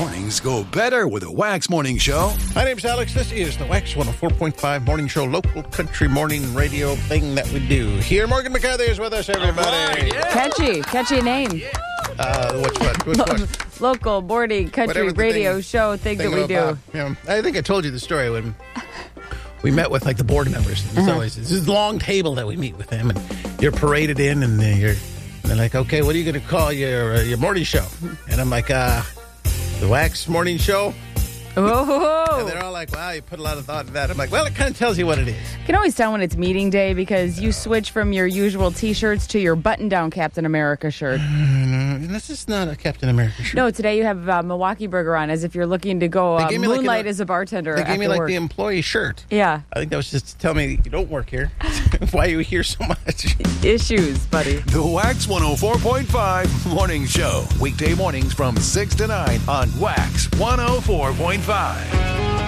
Mornings go better with a Wax Morning Show. My name's Alex. This is the Wax 104.5 Morning Show, local country morning radio thing that we do. Here, Morgan McCarthy is with us, everybody. Catchy name. Which Local morning country radio show thing that we do. I think I told you the story when we met with like the board members. It's always this long table that we meet with them, and you're paraded in, and they're like, "Okay, what are you going to call your morning show?" And I'm like, "The Wax Morning Show." Oh. And they're all like, "Wow, you put a lot of thought into that." I'm like, "Well, it kind of tells you what it is." You can always tell when it's meeting day because you switch from your usual T-shirts to your button-down Captain America shirt. This is not a Captain America shirt. No, today you have Milwaukee Burger on as if you're looking to go moonlight as a bartender. They gave me like work. the employee shirt. Yeah. I think that was just to tell me you don't work here. Why are you here so much? Issues, buddy. The Wax 104.5 Morning Show. Weekday mornings from 6 to 9 on Wax 104.5.